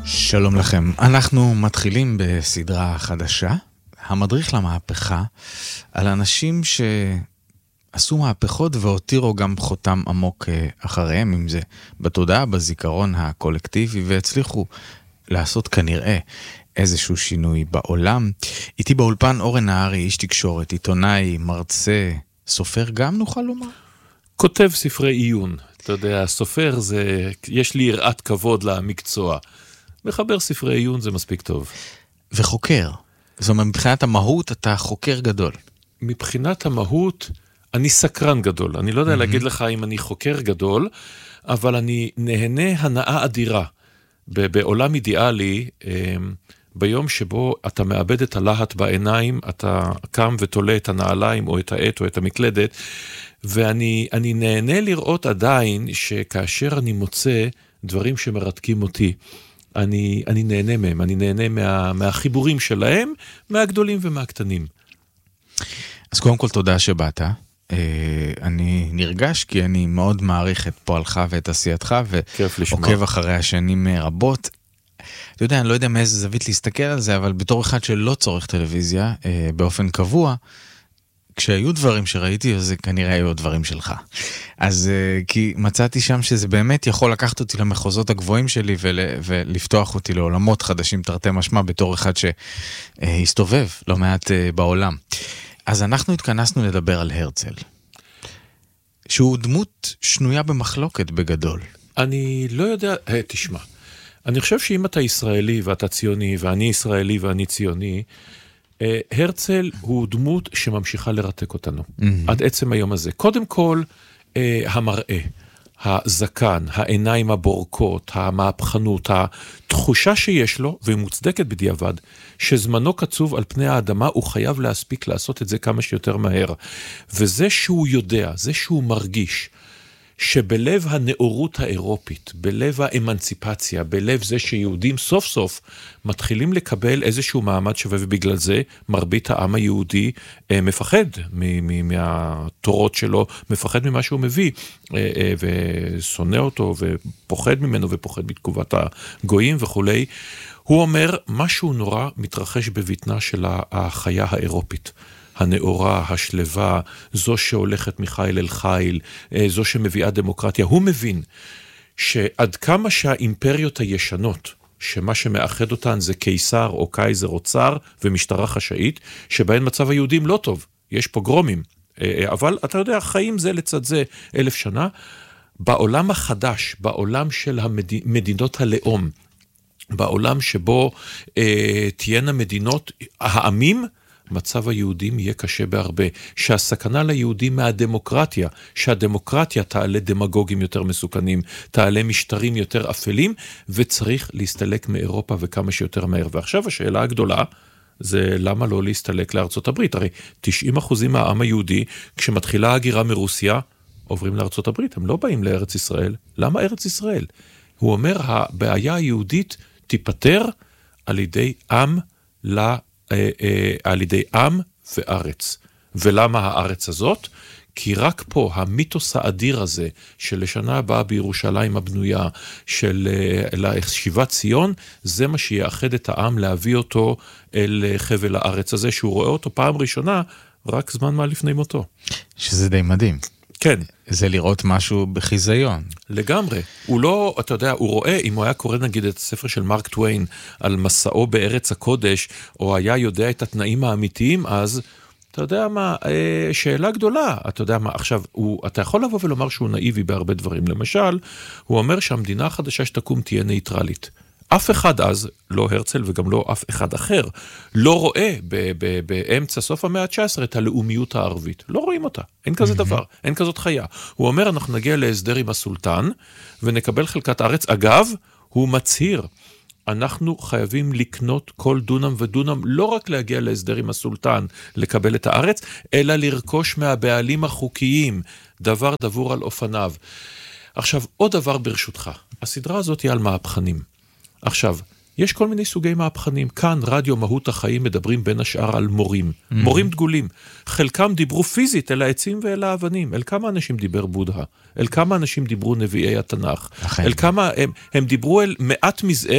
שלום לכם, אנחנו מתחילים בסדרה חדשה, המדריך למהפכה, על אנשים שעשו מהפכות והותירו גם חותם עמוק אחריהם, אם זה בתודעה, בזיכרון הקולקטיבי, והצליחו לעשות כנראה איזשהו שינוי בעולם. איתי באולפן אורן נהרי, איש תקשורת, עיתונאי, מרצה, סופר גם נוכל לומר? כותב ספרי עיון. אתה יודע, סופר זה, יש לי יראת כבוד למקצוע. מחבר ספרי עיון זה מספיק טוב. וחוקר. זאת אומרת, מבחינת המהות אתה חוקר גדול. מבחינת המהות, אני סקרן גדול. אני לא יודע להגיד לך אם אני חוקר גדול, אבל אני נהנה הנאה אדירה. בעולם אידיאלי, ביום שבו אתה מאבד את הלהט בעיניים, אתה קם ותולה את הנעליים או את העט או את המקלדת, ואני נהנה לראות עדיין שכאשר אני מוצא דברים שמרתקים אותי, אני נהנה מהם, אני נהנה מהחיבורים שלהם, מהגדולים ומהקטנים. אז קודם כל תודה שבאת. אני נרגש כי אני מאוד מעריך את פועלך ואת עשייתך, ועוקב אחרי השנים רבות. אתה יודע, אני לא יודע מאיזה זווית להסתכל על זה, אבל בתור אחד שלא צורך טלוויזיה באופן קבוע, כשהיו דברים שראיתי, אז זה כנראה היו דברים שלך. אז כי מצאתי שם שזה באמת יכול לקחת אותי למחוזות הגבוהים שלי, ולפתוח אותי לעולמות חדשים תרתי משמע, בתור אחד שהסתובב לא מעט בעולם. אז אנחנו התכנסנו לדבר על הרצל, שהוא דמות שנויה במחלוקת בגדול. אני לא יודע, תשמע, אני חושב שאם אתה ישראלי ואתה ציוני, ואני ישראלי ואני ציוני, הרצל הוא דמות שממשיכה לרתק אותנו, עד עצם היום הזה. קודם כל, המראה, הזקן, העיניים הבורקות, המהפכנות, התחושה שיש לו, והיא מוצדקת בדיעבד, שזמנו קצוב על פני האדמה, הוא חייב להספיק לעשות את זה כמה שיותר מהר. וזה שהוא יודע, זה שהוא מרגיש, שבלב הנאורות האירופית, בלב האמנציפציה, בלב זה שיהודים סוף סוף מתחילים לקבל איזשהו מעמד שווה, ובגלל זה מרבית העם היהודי מפחד מהתורות שלו, מפחד ממה שהוא מביא, ושונא אותו ופוחד ממנו ופוחד בתגובת הגויים וכולי. הוא אומר, משהו נורא מתרחש בבטנה של החיה האירופית. הנאורה, השלווה, זו שהולכת מחיל אל חיל, זו שמביאה דמוקרטיה. הוא מבין שעד כמה שהאימפריות הישנות, שמה שמאחד אותן זה קיסר או קייזר או צר ומשטרה חשאית, שבהן מצב היהודים לא טוב, יש פוגרומים, אבל אתה יודע, חיים זה לצד זה 1000 שנה, בעולם החדש, בעולם של מדינות הלאום, בעולם שבו תהיינה מדינות העמים, מצב היהודים יהיה קשה בהרבה, שהסכנה ליהודים מהדמוקרטיה, שהדמוקרטיה תעלה דמגוגים יותר מסוכנים, תעלה משטרים יותר אפלים, וצריך להסתלק מאירופה וכמה שיותר מהר. ועכשיו השאלה הגדולה, זה למה לא להסתלק לארצות הברית? הרי 90% מהעם היהודי, כשמתחילה הגירה מרוסיה, עוברים לארצות הברית, הם לא באים לארץ ישראל. למה ארץ ישראל? הוא אומר, הבעיה היהודית תיפטר על ידי על ידי עם וארץ. ולמה הארץ הזאת? כי רק פה המיתוס האדיר הזה של לשנה הבאה בירושלים הבנויה, של שיבת ציון, זה מה שיאחד את העם להביא אותו אל חבל הארץ הזה, שהוא רואה אותו פעם ראשונה רק זמן מה לפני מותו. שזה די מדהים. כן. זה לראות משהו בחיזיון. לגמרי. הוא לא, אתה יודע, הוא רואה, אם הוא היה קורא נגיד את הספר של מרק טוויין, על מסעו בארץ הקודש, או היה יודע את התנאים האמיתיים, אז אתה יודע מה, שאלה גדולה, אתה יודע מה, עכשיו, אתה יכול לבוא ולומר שהוא נאיבי בהרבה דברים. למשל, הוא אומר שהמדינה החדשה שתקום תהיה נייטרלית. אף אחד אז, לא הרצל וגם לא אף אחד אחר, לא רואה באמצע סוף המאה ה-19 את הלאומיות הערבית. לא רואים אותה, אין כזה דבר, אין כזאת חיה. הוא אומר, אנחנו נגיע להסדר עם הסולטן, ונקבל חלקת ארץ. אגב, הוא מצהיר, אנחנו חייבים לקנות כל דונם ודונם, לא רק להגיע להסדר עם הסולטן, לקבל את הארץ, אלא לרכוש מהבעלים החוקיים, דבר דבור על אופניו. עכשיו, עוד דבר ברשותך, הסדרה הזאת היא על מהפכנים. עכשיו, יש כל מיני סוגי מהפכנים. כאן, רדיו מהות החיים, מדברים בין השאר על מורים. מורים דגולים. חלקם דיברו פיזית אל העצים ואל האבנים. אל כמה אנשים דיבר בודה? אל כמה אנשים דיברו נביאי התנ"ך? אל כמה הם דיברו אל מעט מזער,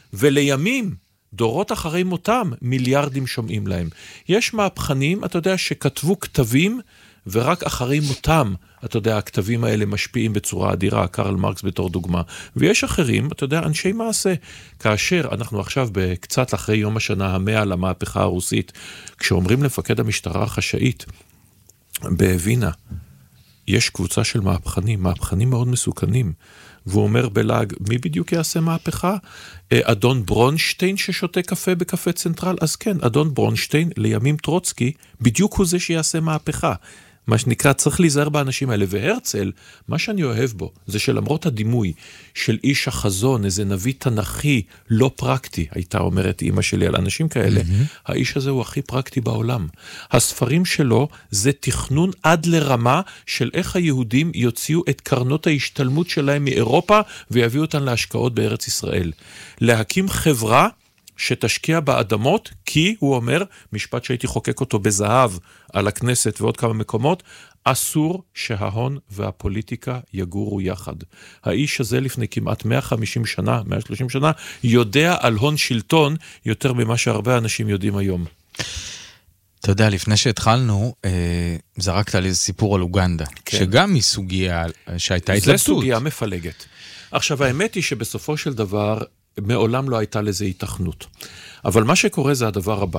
ולימים, דורות אחרי מותם, מיליארדים שומעים להם. יש מהפכנים, אתה יודע, שכתבו כתבים, ורק אחרי מותם, אתה יודע, הכתבים האלה משפיעים בצורה אדירה, קרל מרקס בתור דוגמה. ויש אחרים, אתה יודע, אנשי מעשה. כאשר אנחנו עכשיו קצת אחרי יום השנה 100 למהפכה הרוסית, כשאומרים למפקד המשטרה החשאית בווינה, יש קבוצה של מהפכנים מאוד מסוכנים, והוא אומר בלעג, מי בדיוק יעשה מהפכה? אדון ברונשטיין ששותה קפה בקפה צנטרל? אז כן, אדון ברונשטיין, לימים טרוצקי, בדיוק הוא זה שיעשה מהפכה. מה שנקרא, צריך להיזהר באנשים האלה. והרצל, מה שאני אוהב בו, זה שלמרות הדימוי של איש החזון, איזה נביא תנכי, לא פרקטי, הייתה אומרת אמא שלי על אנשים כאלה, האיש הזה הוא הכי פרקטי בעולם. הספרים שלו זה תכנון עד לרמה של איך היהודים יוציאו את קרנות ההשתלמות שלהם מאירופה, ויביאו אותן להשקעות בארץ ישראל. להקים חברה, שתשקיע באדמות, כי, הוא אומר, משפט שהייתי חוקק אותו בזהב על הכנסת ועוד כמה מקומות, אסור שההון והפוליטיקה יגורו יחד. האיש הזה לפני כמעט 150 שנה, 130 שנה, יודע על הון שלטון יותר ממה שהרבה אנשים יודעים היום. אתה יודע, לפני שהתחלנו, זרקת על איזה סיפור על אוגנדה, כן. שגם היא סוגיה שהייתה התלבטות. זה סוגיה מפלגת. עכשיו, האמת היא שבסופו של דבר, מעולם לא הייתה לזה התכנות. אבל מה שקורה זה הדבר הבא.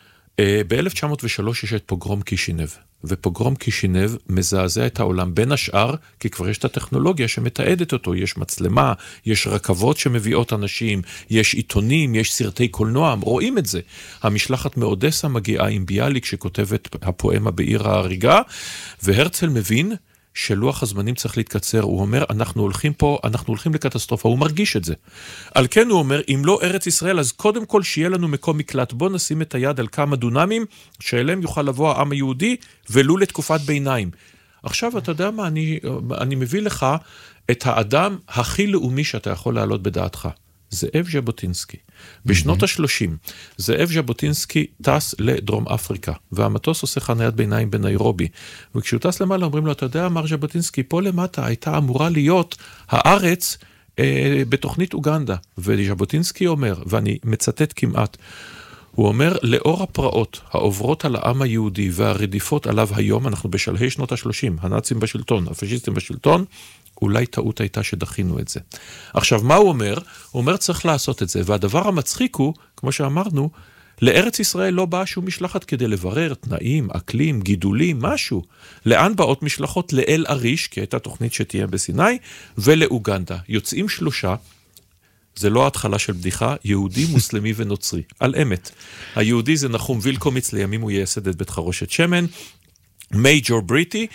ב-1903 יש את פוגרום קישינב, ופוגרום קישינב מזעזע את העולם בין השאר, כי כבר יש את הטכנולוגיה שמתעדת אותו, יש מצלמה, יש רכבות שמביאות אנשים, יש עיתונים, יש סרטי קולנוע, רואים את זה. המשלחת מאודסה מגיעה עם ביאליק שכותב את הפואמה בעיר ההריגה, והרצל מבין שלוח הזמנים צריך להתקצר, הוא אומר, אנחנו הולכים לקטסטרופה, הוא מרגיש את זה. על כן הוא אומר, אם לא ארץ ישראל, אז קודם כל שיהיה לנו מקום מקלט, בוא נשים את היד על כמה דונמים, שאליהם יוכל לבוא העם היהודי, ולו לתקופת ביניים. עכשיו, אתה יודע מה, אני מביא לך את האדם הכי לאומי שאתה יכול להעלות בדעתך. זאב ז'בוטינסקי. בשנות ה-30, זאב ז'בוטינסקי טס לדרום אפריקה, והמטוס עושה חניית ביניים בניירובי. וכשהוא טס למעלה, אומרים לו, אתה יודע, מר ז'בוטינסקי, פה למטה הייתה אמורה להיות הארץ בתוכנית אוגנדה. וז'בוטינסקי אומר, ואני מצטט כמעט, הוא אומר, לאור הפרעות העוברות על העם היהודי והרדיפות עליו היום, אנחנו בשלהי שנות ה-30, הנאצים בשלטון, הפשיסטים בשלטון, אולי טעות הייתה שדחינו את זה. עכשיו, מה הוא אומר? הוא אומר, צריך לעשות את זה, והדבר המצחיק הוא, כמו שאמרנו, לארץ ישראל לא באה שום משלחת כדי לברר תנאים, אקלים, גידולים, משהו. לאן באות משלחות? לאל אריש, כי הייתה תוכנית שתהיה בסיני, ולאוגנדה. יוצאים 3, זה לא ההתחלה של בדיחה, יהודי, מוסלמי ונוצרי, על אמת. היהודי זה נחום וילקומיץ, לימים הוא ייסד את בית חרושת שמן, מייג'ור בריטי,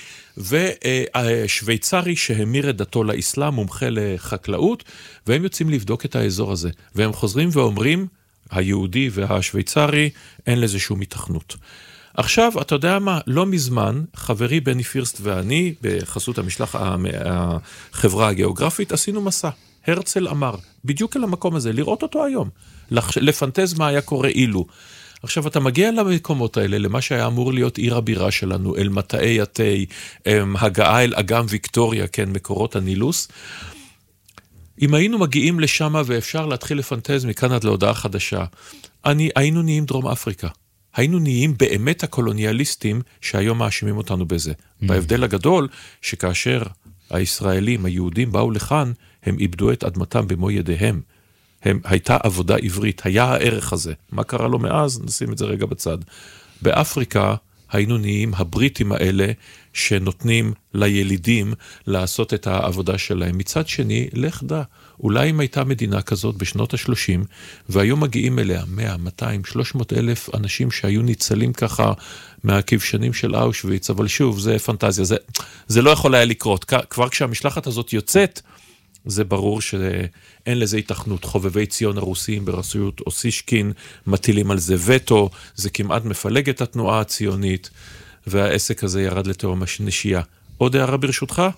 ושוויצרי שהמיר את דתו לאסלאם, מומחה לחקלאות, והם יוצאים לבדוק את האזור הזה. והם חוזרים ואומרים, היהודי והשוויצרי, אין לזה שום התכנות. עכשיו, אתה יודע מה, לא מזמן, חברי בני פירסט ואני, בחסות החברה הגיאוגרפית, עשינו מסע. הרצל אמר, בדיוק אל המקום הזה, לראות אותו היום, לפנטז מה היה קורה אילו. עכשיו, אתה מגיע למקומות האלה, למה שהיה אמור להיות עיר הבירה שלנו, אל מטעי התי, הגעה אל אגם ויקטוריה, כן, מקורות הנילוס. אם היינו מגיעים לשם ואפשר להתחיל לפנטז מכאן עד להודעה חדשה, היינו נהיים דרום אפריקה. היינו נהיים באמת הקולוניאליסטים שהיום מאשימים אותנו בזה. בהבדל הגדול, שכאשר הישראלים, היהודים באו לכאן, הם איבדו את אדמתם במו ידיהם. הייתה עבודה עברית, היה הערך הזה. מה קרה לו מאז? נשים את זה רגע בצד. באפריקה היינו נהיים הבריטים האלה שנותנים לילידים לעשות את העבודה שלהם. מצד שני, לך דע, אולי אם הייתה מדינה כזאת בשנות ה-30, והיו מגיעים אליה 100, 200, 300 אלף אנשים שהיו ניצלים ככה מהכבשנים של אושוויץ, אבל שוב, זה פנטזיה, זה לא יכול היה לקרות. כבר כשהמשלחת הזאת יוצאת, זה ברור שאין לזה התכנות. חובבי ציון הרוסים ברשות אוסישקין מטילים על זה וטו, זה כמעט מפלג את התנועה הציונית, והעסק הזה ירד לתהום הנשייה. עוד הערה ברשותך?